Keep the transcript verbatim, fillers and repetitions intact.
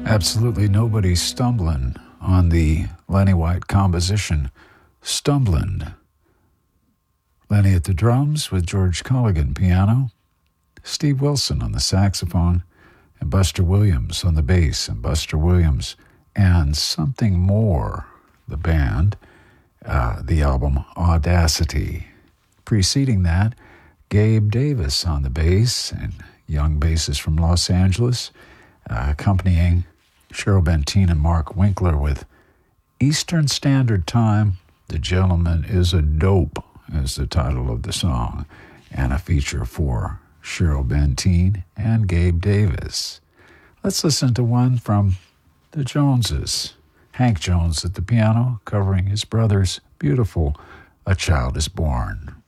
Absolutely nobody stumbling on the Lenny White composition, Stumbling. Lenny at the drums with George Colligan piano, Steve Wilson on the saxophone, and Buster Williams on the bass, and Buster Williams and Something More, the band, uh, the album Audacity. Preceding that, Gabe Davis on the bass, and young bassist from Los Angeles, uh, accompanying Cheryl Benteen and Mark Winkler with Eastern Standard Time. The Gentleman is a Dope is the title of the song, and a feature for Cheryl Benteen and Gabe Davis. Let's listen to one from the Joneses. Hank Jones at the piano, covering his brother's beautiful A Child is Born.